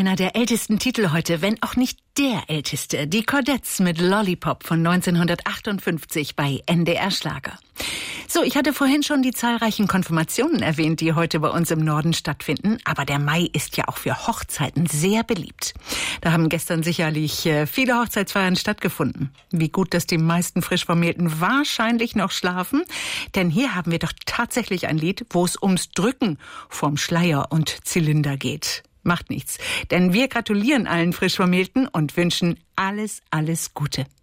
einer der ältesten Titel heute, wenn auch nicht der älteste. Die Chordettes mit Lollipop von 1958 bei NDR Schlager. So, ich hatte vorhin schon die zahlreichen Konfirmationen erwähnt, die heute bei uns im Norden stattfinden. Aber der Mai ist ja auch für Hochzeiten sehr beliebt. Da haben gestern sicherlich viele Hochzeitsfeiern stattgefunden. Wie gut, dass die meisten Frischvermählten wahrscheinlich noch schlafen. Denn hier haben wir doch tatsächlich ein Lied, wo es ums Drücken vom Schleier und Zylinder geht. Macht nichts, denn wir gratulieren allen Frischvermählten und wünschen alles, alles Gute.